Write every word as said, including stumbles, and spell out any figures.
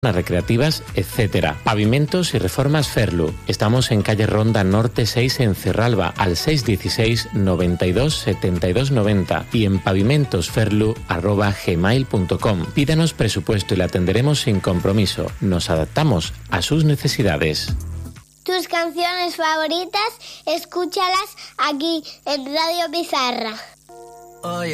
recreativas, etcétera. Pavimentos y reformas Ferlu. Estamos en calle Ronda Norte seis en Cerralba al seis uno seis, noventa y dos, setenta y dos noventa y en pavimentosferlu arroba gmail punto com. Pídanos presupuesto y le atenderemos sin compromiso. Nos adaptamos a sus necesidades. Tus canciones favoritas, escúchalas aquí en Radio Pizarra.